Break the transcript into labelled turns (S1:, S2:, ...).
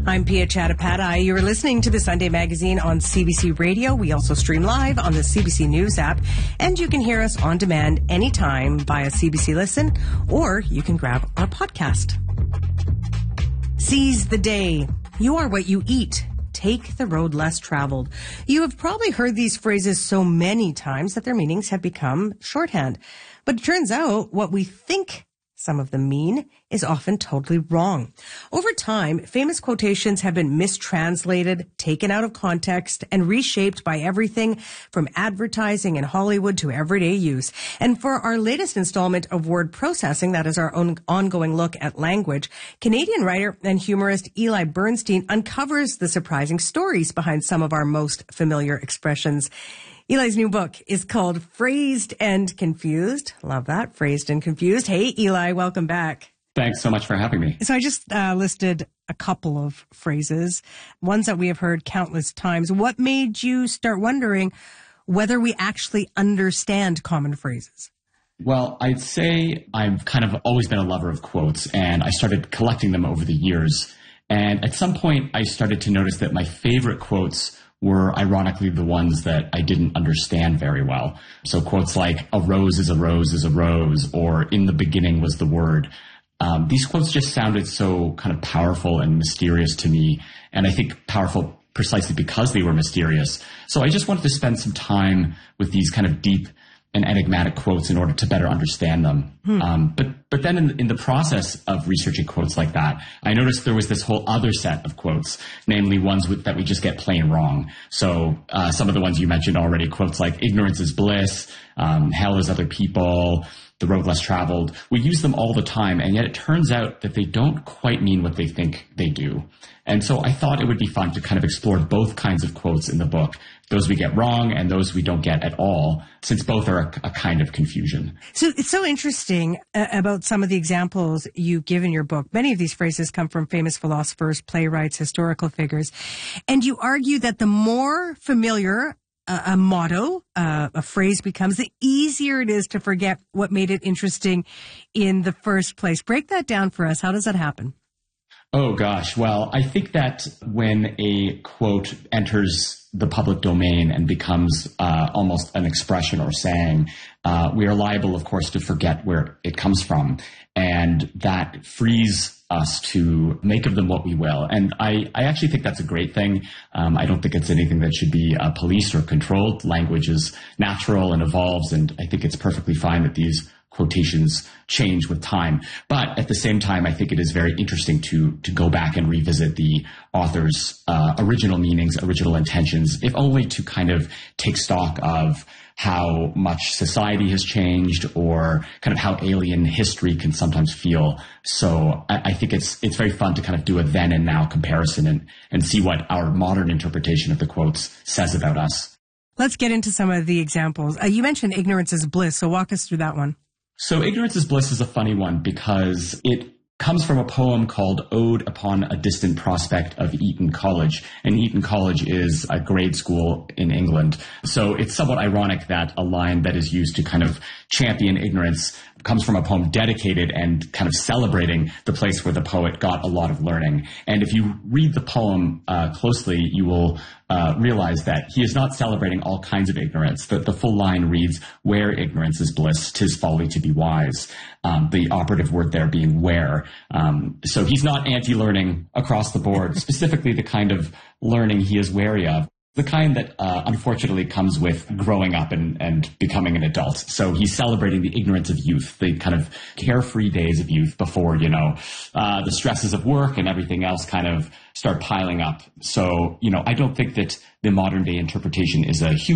S1: I'm Pia Chattopadhyay. You're listening to the Sunday Magazine on CBC Radio. We also stream live on the CBC News app, and you can hear us on demand anytime via CBC Listen, or you can grab our podcast. Seize the day. You are what you eat. Take the road less traveled. You have probably heard these phrases so many times that their meanings have become shorthand. But it turns out what we think some of them mean is often totally wrong. Over time, famous quotations have been mistranslated, taken out of context, and reshaped by everything from advertising and Hollywood to everyday use. And for our latest installment of Word Processing, that is our own ongoing look at language, Canadian writer and humorist Eli Bernstein uncovers the surprising stories behind some of our most familiar expressions. Eli's new book is called Phrased and Confused. Love that, Phrased and Confused. Hey, Eli, welcome back.
S2: Thanks so much for having me.
S1: So I just listed a couple of phrases, ones that we have heard countless times. What made you start wondering whether we actually understand common phrases?
S2: Well, I'd say I've kind of always been a lover of quotes, and I started collecting them over the years. And at some point, I started to notice that my favorite quotes were ironically the ones that I didn't understand very well. So quotes like, a rose is a rose is a rose, or in the beginning was the word. These quotes just sounded so kind of powerful and mysterious to me. And I think powerful precisely because they were mysterious. So I just wanted to spend some time with these kind of deep and enigmatic quotes in order to better understand them. But then in the process of researching quotes like that, I noticed there was this whole other set of quotes, namely ones that we just get plain wrong. So some of the ones you mentioned already, quotes like ignorance is bliss, hell is other people, the road less traveled. We use them all the time, and yet it turns out that they don't quite mean what they think they do. And so I thought it would be fun to kind of explore both kinds of quotes in the book, those we get wrong and those we don't get at all, since both are a kind of confusion.
S1: So it's so interesting about some of the examples you give in your book. Many of these phrases come from famous philosophers, playwrights, historical figures. And you argue that the more familiar a motto, a phrase becomes, the easier it is to forget what made it interesting in the first place. Break that down for us. How does that happen?
S2: Oh, gosh. Well, I think that when a quote enters the public domain and becomes almost an expression or saying, we are liable, of course, to forget where it comes from. And that frees us to make of them what we will. And I actually think that's a great thing. I don't think it's anything that should be policed or controlled. Language is natural and evolves, and I think it's perfectly fine that these quotations change with time. But at the same time, I think it is very interesting to go back and revisit the author's original meanings, original intentions, if only to kind of take stock of how much society has changed or kind of how alien history can sometimes feel. So I think it's very fun to kind of do a then and now comparison and see what our modern interpretation of the quotes says about us.
S1: Let's get into some of the examples. You mentioned ignorance is bliss, so walk us through that one.
S2: So ignorance is bliss is a funny one because it comes from a poem called Ode Upon a Distant Prospect of Eton College. And Eton College is a grade school in England. So it's somewhat ironic that a line that is used to kind of champion ignorance comes from a poem dedicated and kind of celebrating the place where the poet got a lot of learning. And if you read the poem closely, you will realize that he is not celebrating all kinds of ignorance. The full line reads, where ignorance is bliss, 'tis folly to be wise. The operative word there being where. So he's not anti-learning across the board, specifically the kind of learning he is wary of. The kind that unfortunately comes with growing up and becoming an adult. So he's celebrating the ignorance of youth, the kind of carefree days of youth before, the stresses of work and everything else kind of start piling up. So, I don't think that the modern day interpretation is a huge